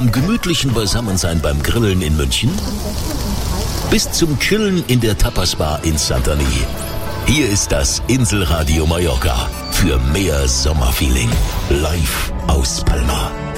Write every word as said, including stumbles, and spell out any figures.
Vom gemütlichen Beisammensein beim Grillen in München bis zum Chillen in der Tapas-Bar in Santani. Hier ist das Inselradio Mallorca für mehr Sommerfeeling. Live aus Palma.